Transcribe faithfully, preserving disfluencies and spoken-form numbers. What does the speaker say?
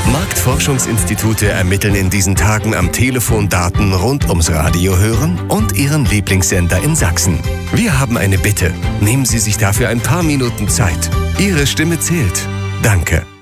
Marktforschungsinstitute ermitteln in diesen Tagen am Telefon Daten rund ums Radio hören und Ihren Lieblingssender in Sachsen. Wir haben eine Bitte. Nehmen Sie sich dafür ein paar Minuten Zeit. Ihre Stimme zählt. Danke.